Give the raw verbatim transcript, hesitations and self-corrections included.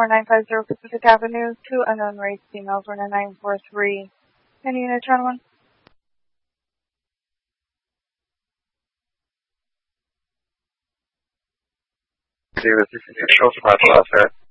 four nine five zero Pacific Avenue, two unknown race females, one nine four three. Any unit, gentlemen? Zero, this is your show for my class,